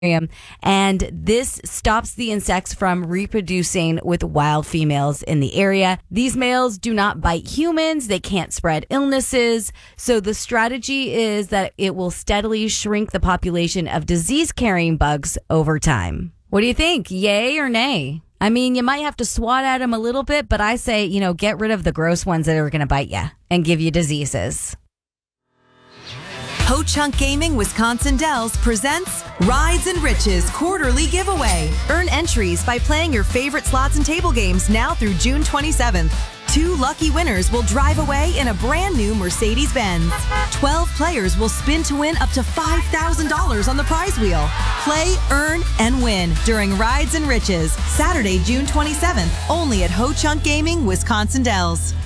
and this stops the insects from reproducing with wild females in the area. These males do not bite humans. They can't spread illnesses. So the strategy is that it will steadily shrink the population of disease-carrying bugs over time. What do you think? Yay or nay? I mean, you might have to swat at them a little bit, but I say, get rid of the gross ones that are going to bite you and give you diseases. Ho Chunk Gaming Wisconsin Dells presents Rides and Riches Quarterly Giveaway. Earn entries by playing your favorite slots and table games now through June 27th. 2 lucky winners will drive away in a brand new Mercedes-Benz. 12 players will spin to win up to $5,000 on the prize wheel. Play, earn, and win during Rides and Riches, Saturday, June 27th, only at Ho Chunk Gaming Wisconsin Dells.